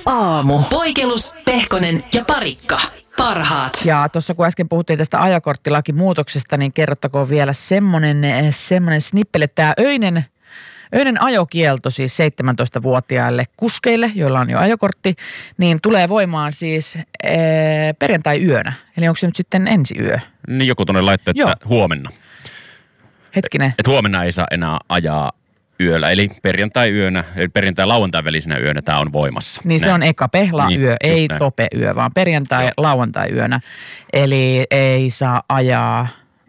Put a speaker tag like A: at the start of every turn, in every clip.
A: Aamu. Poikelus, Pehkonen ja Parikka. Parhaat.
B: Ja tuossa kun äsken puhuttiin tästä ajokorttilakimuutoksesta, niin kerrottakoon vielä semmoinen snippeli, että tämä öinen ajokielto siis 17-vuotiaille kuskeille, joilla on jo ajokortti, niin tulee voimaan siis perjantai-yönä. Eli onko se nyt sitten ensi yö?
C: Niin joku tuonne laittoi, että huomenna.
B: Hetkinen.
C: Että huomenna ei saa enää ajaa yöllä, eli perjantai-yönä, eli perjantai-lauantai välisenä yönä tämä on voimassa.
B: Niin se on eka pehla-yö,
C: niin,
B: ei tope-yö, vaan perjantai-lauantai-yönä. Eli ei saa ajaa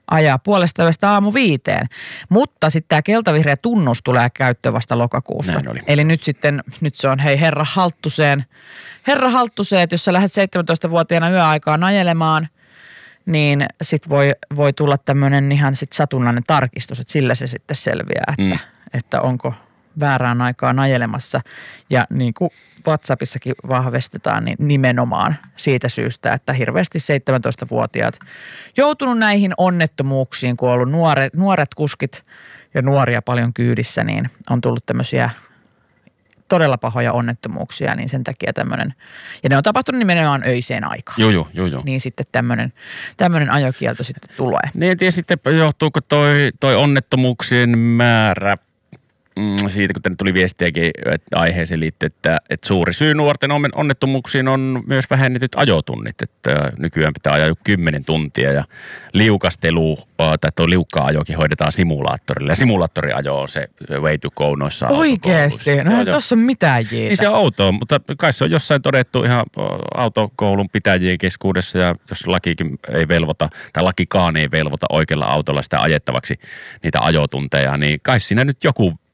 B: 4:30 aamu 5. Mutta sitten tämä keltavihreä tunnus tulee käyttöön vasta lokakuussa.
C: Näin oli.
B: Eli nyt se on herra Halttuseen, että jos sä lähdet 17-vuotiaana yöaikaan ajelemaan, niin sit voi tulla tämmöinen ihan sit satunnainen tarkistus, että sillä se sitten selviää, että onko väärään aikaan ajelemassa. Ja niin kuin WhatsAppissakin vahvistetaan, niin nimenomaan siitä syystä, että hirveästi 17-vuotiaat joutunut näihin onnettomuuksiin, kun on ollut nuoret kuskit ja nuoria paljon kyydissä, niin on tullut tämmöisiä todella pahoja onnettomuuksia, niin sen takia tämmöinen, ja ne on tapahtunut nimenomaan öiseen aikaan.
C: Joo.
B: Niin sitten tämmöinen ajokielto sitten tulee.
C: Niin en tiedä sitten, johtuuko toi onnettomuuksien määrä siitä, kun tänne tuli viestiäkin että aiheeseen liittyen, että suuri syy nuorten onnettomuuksiin on myös vähennetyt ajotunnit. Että nykyään pitää ajaa jo 10 tuntia ja liukastelu tai tuo liukkaa ajokin hoidetaan simulaattorilla. Ja simulaattoriajo on se way to go noissa
B: oikeesti? No ei tossa mitään jiitä.
C: Niin se on outoa, mutta kai se on jossain todettu ihan autokoulun pitäjien keskuudessa ja jos lakikin ei velvoita tai lakikaan ei velvoita oikealla autolla sitä ajettavaksi niitä ajotunteja, niin kai siinä nyt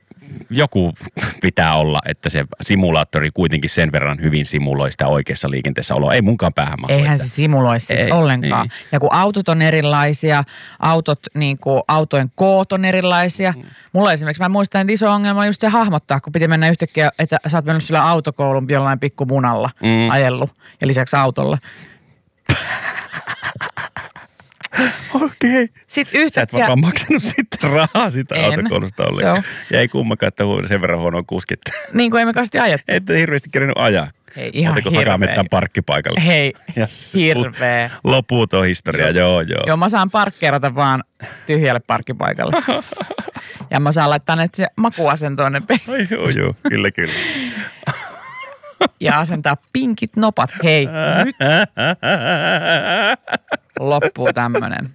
C: joku pitää olla, että se simulaattori kuitenkin sen verran hyvin simuloi sitä oikeassa liikenteessä oloa. Ei munkaan päähän mahdu.
B: Eihän se simuloi siis ollenkaan. Niin. Ja kun autot on erilaisia, autojen koot on erilaisia. Mulla esimerkiksi, mä muistan, että iso ongelma on just se hahmottaa, kun piti mennä yhtäkkiä, että sä oot mennyt sillä autokoulun jollain pikkumunalla ajellut ja lisäksi autolla.
C: Okei.
B: Sitten yhtäkkiä...
C: Sä et varmaan maksanut sitten rahaa siitä autokoulusta ollenkaan. Ja ei kummakaan, että sen verran huonoa kuskit.
B: Niin kuin emme kasti ajettu.
C: Ette hirveästi kerennyt ajaa.
B: Hei, ihan
C: hirveä.
B: hirveä.
C: Hakamettän parkkipaikalle.
B: Hei, hirveä.
C: Loputon historia, joo.
B: Joo, mä saan parkkeerata vaan tyhjälle parkkipaikalle. Ja mä saan laittaa ne makuasentoon ne
C: Joo, kyllä.
B: Ja asentaa pinkit nopat. Hei, nyt loppuu tämmönen.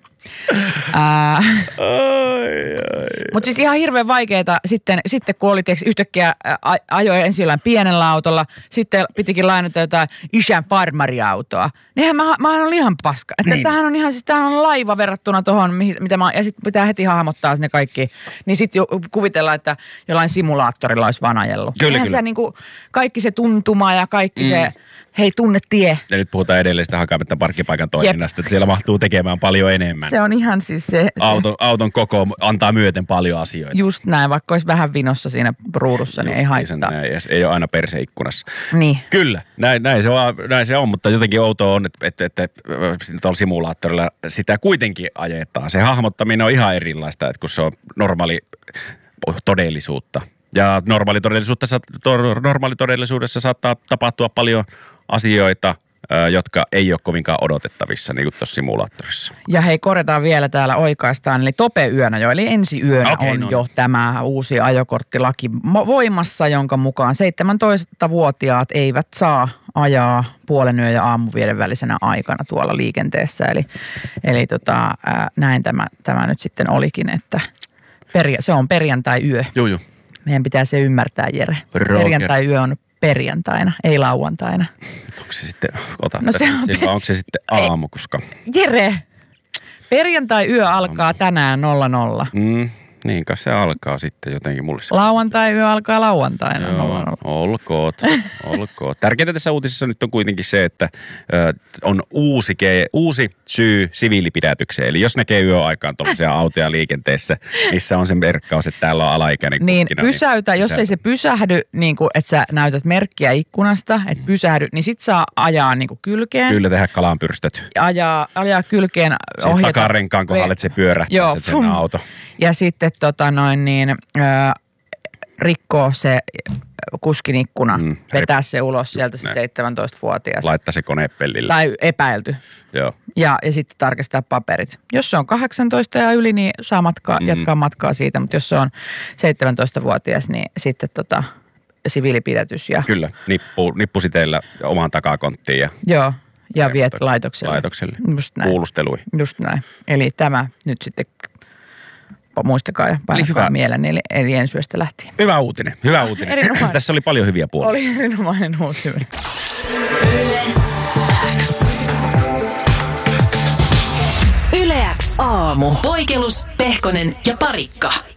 B: Mutta siis ihan hirveän vaikeeta sitten kun oli yhtäkkiä ajoi ensin jollain pienellä autolla, sitten pitikin lainata jotain isän farmariautoa. Niinhän mä olen ihan paska. Että niin. Tämähän on ihan, siis tämähän on laiva verrattuna tuohon, ja sitten pitää heti hahmottaa ne kaikki. Niin sitten kuvitellaan, että jollain simulaattorilla olisi vaan ajellut.
C: Kyllä.
B: Se niinku, kaikki se tuntuma ja kaikki se... Hei, tunne tie.
C: Ja nyt puhutaan edelleen sitä Hakamettän parkkipaikan toiminnasta, että siellä mahtuu tekemään paljon enemmän.
B: Se on ihan siis se...
C: Auton koko antaa myöten paljon asioita.
B: Just näin, vaikka olisi vähän vinossa siinä ruudussa, niin ei haittaa.
C: Ei ole aina perseikkunassa.
B: Niin.
C: Kyllä, näin se on, mutta jotenkin outoa on, että tuolla simulaattorilla sitä kuitenkin ajetaan. Se hahmottaminen on ihan erilaista, että kun se on normaali todellisuutta. Ja normaalitodellisuudessa saattaa tapahtua paljon asioita, jotka ei ole kovinkaan odotettavissa, niin kuin tuossa simulaattorissa.
B: Ja hei, korjataan vielä täällä oikeastaan, eli tope-yönä jo, eli ensi yönä jo tämä uusi ajokorttilaki voimassa, jonka mukaan 17-vuotiaat eivät saa ajaa 5:30 ja aamu 5 välisenä aikana tuolla liikenteessä. Eli näin tämä nyt sitten olikin, että se on perjantai-yö.
C: Joo.
B: Meidän pitää se ymmärtää, Jere. Perjantai-yö on perjantaina, ei lauantaina.
C: Onko se sitten, onko se sitten aamu, koska...
B: Jere, perjantai-yö alkaa tänään 00.
C: Niin kai se alkaa sitten jotenkin mulle.
B: Lauantai-yö alkaa lauantaina 00.
C: Olkoot. Tärkeintä tässä uutisessa nyt on kuitenkin se, että on uusi syy siviilipidätykseen. Eli jos näkee yöaikaan tuollaisia autoja liikenteessä, missä on se merkkaus, että täällä on alaikäinen kuskina.
B: Niin pysäytä, jos ei se pysähdy, niin kuin, että sä näytät merkkiä ikkunasta, että pysähdy, niin sit saa ajaa niin kuin kylkeen.
C: Kyllä, tehdä kalanpyrstöt.
B: Ajaa kylkeen.
C: Ohjata. Takarenkaan kohdalle, että se pyörähtää sen auto.
B: Ja sitten rikkoo se kuskin ikkuna, vetää se ulos sieltä se 17-vuotias.
C: Laittaa se konepellille.
B: Tai epäilty.
C: Joo.
B: Ja sitten tarkistaa paperit. Jos se on 18 ja yli, niin saa jatkaa matkaa siitä, mutta jos se on 17-vuotias, niin sitten siviilipidätys. Ja,
C: Kyllä, nippusiteillä omaan takakonttiin ja
B: joo, ja viet laitokselle.
C: Just näin. Kuulustelui.
B: Just näin. Eli tämä nyt sitten muistakaa ja painakaa mieleen, eli ensi yöstä lähtien.
C: Hyvä uutinen. Tässä oli paljon hyviä puolia.
B: Oli erinomainen uutinen.
A: Yle X aamu. Poikelus, Pehkonen ja Parikka.